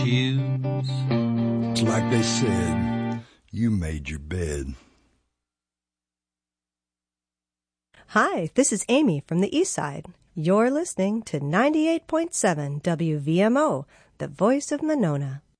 shoes. It's like they said, you made your bed. Hi, this is Amy from the East Side. You're listening to 98.7 WVMO, the voice of Monona.